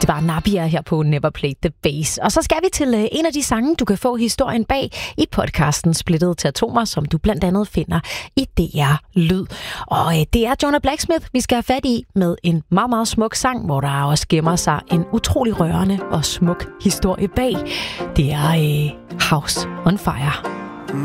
var Nabia her på Never Played the Bass. Og så skal vi til en af de sange, du kan få historien bag i podcasten Splittet til Atomer, som du blandt andet finder i DR Lyd. Og det er Jonah Blacksmith, vi skal have fat i med en meget, meget smuk sang, hvor der også gemmer sig en utrolig rørende og smuk historie bag. Det er House on Fire.